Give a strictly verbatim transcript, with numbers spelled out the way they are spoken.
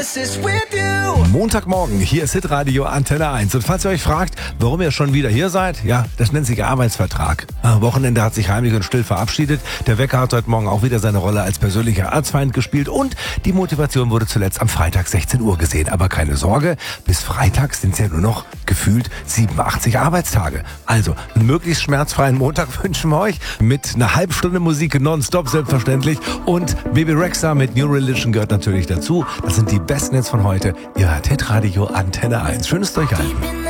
Montagmorgen, hier ist Hitradio Antenne eins. Und falls ihr euch fragt, warum ihr schon wieder hier seid, ja, das nennt sich Arbeitsvertrag. Am Wochenende hat sich heimlich und still verabschiedet. Der Wecker hat heute Morgen auch wieder seine Rolle als persönlicher Erzfeind gespielt. Und die Motivation wurde zuletzt am Freitag sechzehn Uhr gesehen. Aber keine Sorge, bis Freitag sind es ja nur noch gefühlt siebenundachtzig Arbeitstage. Also einen möglichst schmerzfreien Montag wünschen wir euch. Mit einer halben Stunde Musik nonstop selbstverständlich. Und Baby Rexha mit New Religion gehört natürlich dazu. Das sind die besten Hits von heute. Ihr hört Hitradio Antenne eins. Schönes Durchhalten.